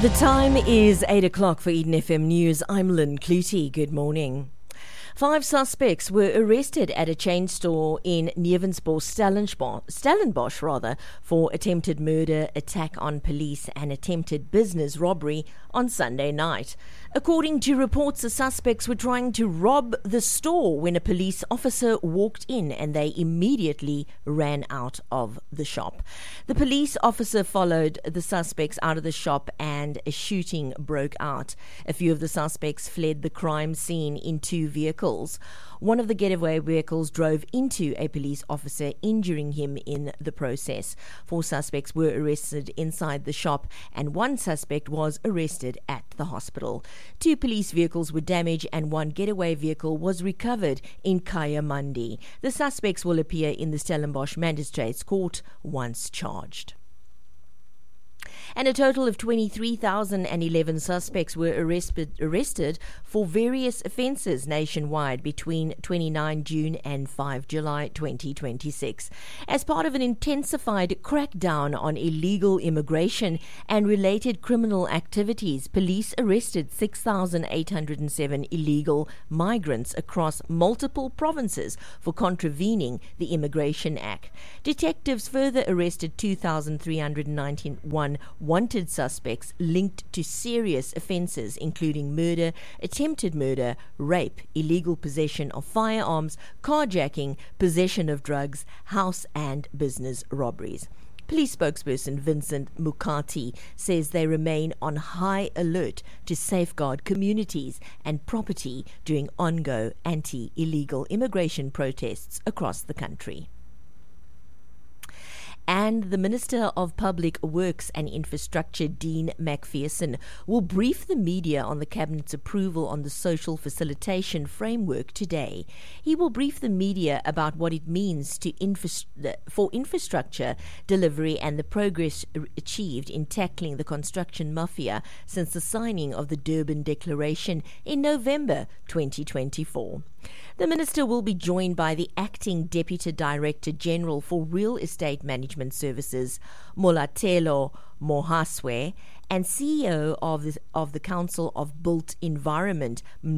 The time is 8 o'clock for Eden FM News. I'm Lynn Clutie. Good morning. 5 suspects were arrested at a chain store in Nevensbos, Stellenbosch, for attempted murder, attack on police and attempted business robbery on Sunday night. According to reports, the suspects were trying to rob the store when a police officer walked in and they immediately ran out of the shop. The police officer followed the suspects out of the shop and a shooting broke out. A few of the suspects fled the crime scene in 2 vehicles. One of the getaway vehicles drove into a police officer, injuring him in the process. 4 suspects were arrested inside the shop and 1 suspect was arrested at the hospital. 2 police vehicles were damaged and 1 getaway vehicle was recovered in Kayamandi. The suspects will appear in the Stellenbosch Magistrates Court once charged. And a total of 23,011 suspects were arrested for various offences nationwide between 29 June and 5 July 2026. As part of an intensified crackdown on illegal immigration and related criminal activities, police arrested 6,807 illegal migrants across multiple provinces for contravening the Immigration Act. Detectives further arrested 2,391 wanted suspects linked to serious offences including murder, attempted murder, rape, illegal possession of firearms, carjacking, possession of drugs, house and business robberies. Police spokesperson Vincent Mukati says they remain on high alert to safeguard communities and property during ongoing anti-illegal immigration protests across the country. And the Minister of Public Works and Infrastructure, Dean McPherson, will brief the media on the Cabinet's approval on the Social Facilitation Framework today. He will brief the media about what it means for infrastructure delivery and the progress achieved in tackling the construction mafia since the signing of the Durban Declaration in November 2024. The Minister will be joined by the Acting Deputy Director General for Real Estate Management Services, Molatelo Mohaswe, and CEO of the Council of Built Environment,